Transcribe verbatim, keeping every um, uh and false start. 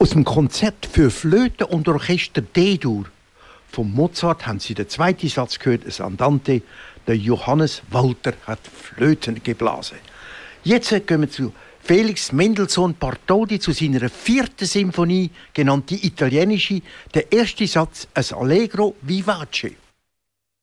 Aus dem Konzert für Flöte und Orchester D-Dur von Mozart haben Sie den zweiten Satz gehört, das Andante. Der Johannes Walter hat Flöten geblasen. Jetzt gehen wir zu Felix Mendelssohn Bartholdy zu seiner vierten Symphonie, genannt die italienische. Der erste Satz, ein Allegro vivace.